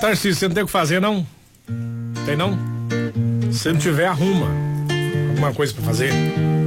Tarcísio, você não tem o que fazer, não? Tem não? Se não tiver, arruma alguma coisa pra fazer.